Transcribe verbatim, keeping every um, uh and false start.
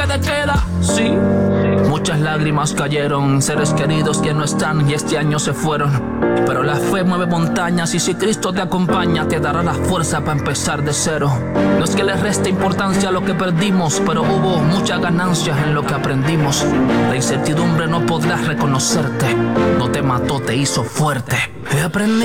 te queda, sí. Muchas lágrimas cayeron, seres queridos que no están y este año se fueron. Pero la fe mueve montañas y si Cristo te acompaña te dará la fuerza para empezar de cero. No es que le reste importancia a lo que perdimos, pero hubo muchas ganancias en lo que aprendimos. La incertidumbre no podrás reconocerte, no te mató, te hizo fuerte. He aprendido